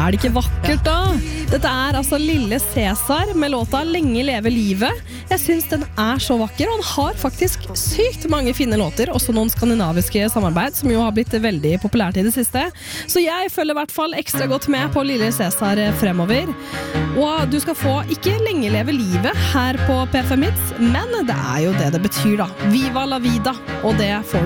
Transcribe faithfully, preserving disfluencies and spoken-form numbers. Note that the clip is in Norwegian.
Er det ikke vakkert da? Dette er altså Lille Cæsar med låta Lenge leve livet. Jeg synes den er så vakker, og han har faktisk sykt mange fine låter, også noen skandinaviske samarbeid, som jo har blitt veldig populært i det siste. Så jeg følger i hvert fall ekstra godt med på Lille Cæsar fremover. Og du skal få ikke Lenge leve livet her på P fem Hits, men det er jo det det betyr da. Viva la vida, og det får